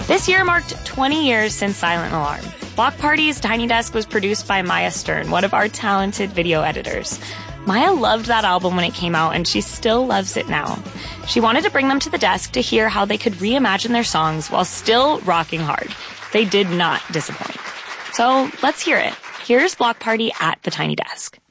This year marked 20 years since Silent Alarm. Block Party's Tiny Desk was produced by Maya Stern, one of our talented video editors. Maya loved that album when it came out, and she still loves it now. She wanted to bring them to the desk to hear how they could reimagine their songs while still rocking hard. They did not disappoint. So let's hear it. Here's Block Party at the Tiny Desk.